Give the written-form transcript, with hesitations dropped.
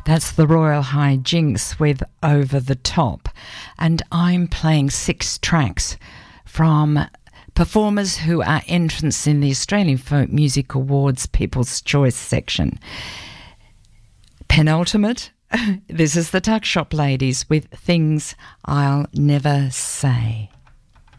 That's the Royal High Jinks with Over the Top. And I'm playing 6 tracks from performers who are entrants in the Australian Folk Music Awards People's Choice section. Penultimate, this is the Tuck Shop Ladies with Things I'll Never Say.